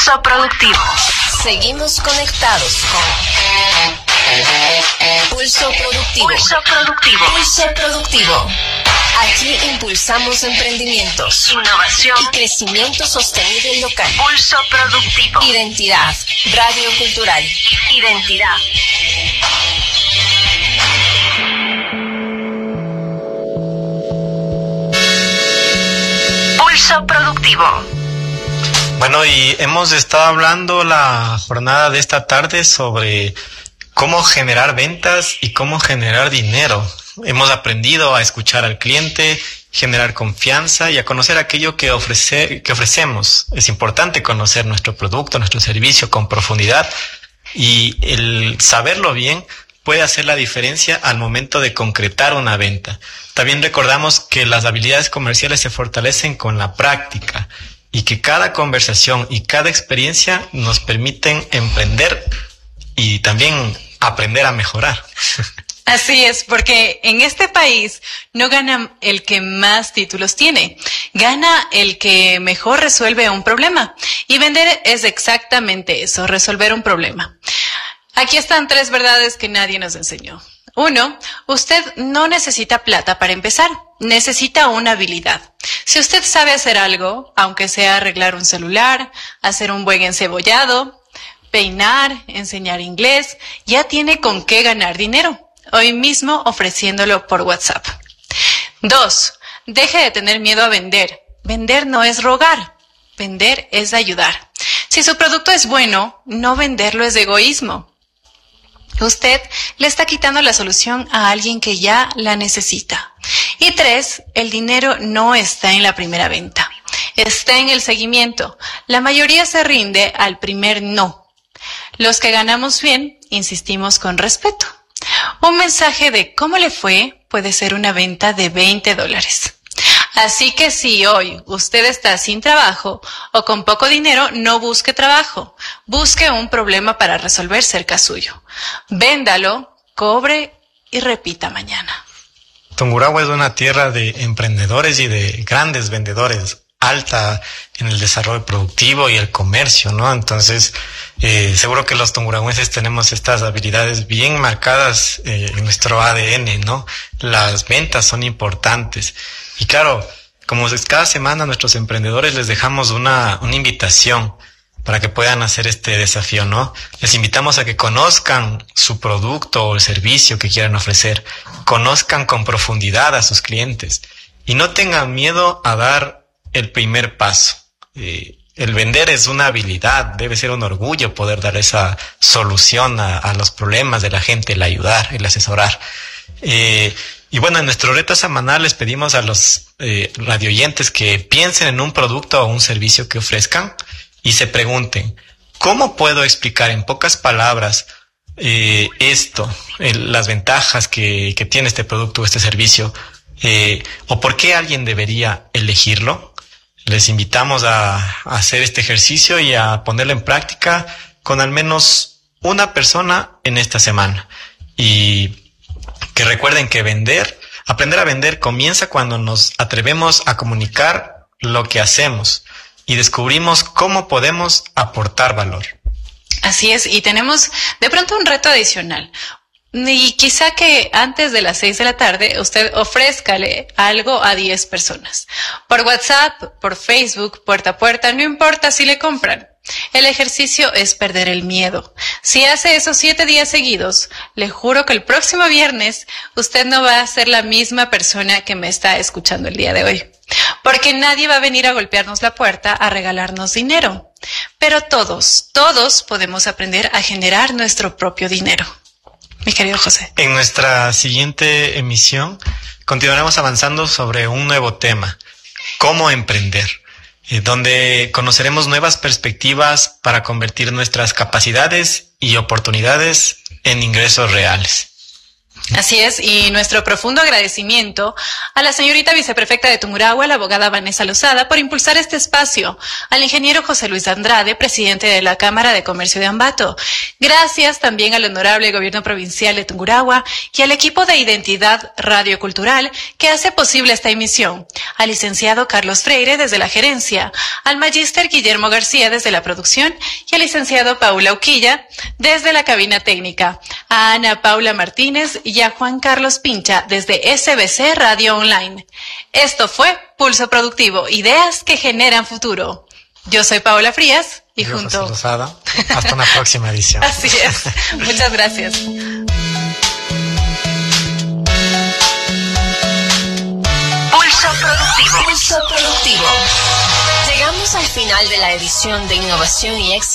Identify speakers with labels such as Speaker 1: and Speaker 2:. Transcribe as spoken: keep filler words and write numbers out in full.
Speaker 1: Pulso Productivo.
Speaker 2: Seguimos conectados con Pulso Productivo.
Speaker 1: Pulso Productivo.
Speaker 2: Pulso Productivo. Aquí impulsamos emprendimientos,
Speaker 1: innovación
Speaker 2: y crecimiento sostenible local.
Speaker 1: Pulso Productivo.
Speaker 2: Identidad. Radio Cultural.
Speaker 1: Identidad. Pulso Productivo.
Speaker 3: Bueno, y hemos estado hablando la jornada de esta tarde sobre cómo generar ventas y cómo generar dinero. Hemos aprendido a escuchar al cliente, generar confianza y a conocer aquello que ofrece, que ofrecemos. Es importante conocer nuestro producto, nuestro servicio con profundidad, y el saberlo bien puede hacer la diferencia al momento de concretar una venta. También recordamos que las habilidades comerciales se fortalecen con la práctica y que cada conversación y cada experiencia nos permiten emprender y también aprender a mejorar.
Speaker 4: Así es, porque en este país no gana el que más títulos tiene, gana el que mejor resuelve un problema. Y vender es exactamente eso, resolver un problema. Aquí están tres verdades que nadie nos enseñó. Uno, usted no necesita plata para empezar, necesita una habilidad. Si usted sabe hacer algo, aunque sea arreglar un celular, hacer un buen encebollado, peinar, enseñar inglés, ya tiene con qué ganar dinero. Hoy mismo ofreciéndolo por WhatsApp. Dos, deje de tener miedo a vender. Vender no es rogar, vender es ayudar. Si su producto es bueno, no venderlo es egoísmo. Usted le está quitando la solución a alguien que ya la necesita. Y tres, el dinero no está en la primera venta, está en el seguimiento. La mayoría se rinde al primer no. Los que ganamos bien, insistimos con respeto. Un mensaje de cómo le fue puede ser una venta de veinte dólares. Así que si hoy usted está sin trabajo o con poco dinero, no busque trabajo. Busque un problema para resolver cerca suyo. Véndalo, cobre y repita mañana.
Speaker 3: Tungurahua es una tierra de emprendedores y de grandes vendedores, alta en el desarrollo productivo y el comercio, ¿no? Entonces, eh, seguro que los tungurahuenses tenemos estas habilidades bien marcadas eh, en nuestro A D N, ¿no? Las ventas son importantes. Y claro, como cada semana a nuestros emprendedores les dejamos una, una invitación para que puedan hacer este desafío, ¿no? Les invitamos a que conozcan su producto o el servicio que quieran ofrecer, conozcan con profundidad a sus clientes y no tengan miedo a dar el primer paso. Eh, el vender es una habilidad, debe ser un orgullo poder dar esa solución a, a los problemas de la gente, el ayudar, el asesorar. Eh, y bueno, en nuestro reto semanal les pedimos a los eh, radioyentes que piensen en un producto o un servicio que ofrezcan y se pregunten, ¿cómo puedo explicar en pocas palabras eh, esto, el, las ventajas que, que tiene este producto o este servicio? Eh, ¿O por qué alguien debería elegirlo? Les invitamos a, a hacer este ejercicio y a ponerlo en práctica con al menos una persona en esta semana. Y que recuerden que vender, aprender a vender comienza cuando nos atrevemos a comunicar lo que hacemos y descubrimos cómo podemos aportar valor.
Speaker 4: Así es, y tenemos de pronto un reto adicional. Y quizá que antes de las seis de la tarde usted ofrézcale algo a diez personas. Por WhatsApp, por Facebook, puerta a puerta, no importa si le compran. El ejercicio es perder el miedo. Si hace eso siete días seguidos, le juro que el próximo viernes usted no va a ser la misma persona que me está escuchando el día de hoy. Porque nadie va a venir a golpearnos la puerta a regalarnos dinero. Pero todos, todos podemos aprender a generar nuestro propio dinero. Mi querido José.
Speaker 3: En nuestra siguiente emisión continuaremos avanzando sobre un nuevo tema, cómo emprender, eh, donde conoceremos nuevas perspectivas para convertir nuestras capacidades y oportunidades en ingresos reales.
Speaker 4: Así es, y nuestro profundo agradecimiento a la señorita viceprefecta de Tungurahua, la abogada Vanessa Lozada, por impulsar este espacio, al ingeniero José Luis Andrade, presidente de la Cámara de Comercio de Ambato. Gracias también al honorable gobierno provincial de Tungurahua y al equipo de Identidad Radiocultural que hace posible esta emisión, al licenciado Carlos Freire desde la gerencia, al magíster Guillermo García desde la producción y al licenciado Paula Uquilla desde la cabina técnica, a Ana Paula Martínez y a Juan Carlos Pincha desde S B C Radio Online. Esto fue Pulso Productivo, ideas que generan futuro. Yo soy Paola Frías y
Speaker 3: Yo,
Speaker 4: junto...
Speaker 3: José Lozada. Hasta una próxima edición.
Speaker 4: Así es. Muchas gracias.
Speaker 1: Pulso Productivo.
Speaker 2: Pulso Productivo. Llegamos al final de la edición de Innovación y Éxito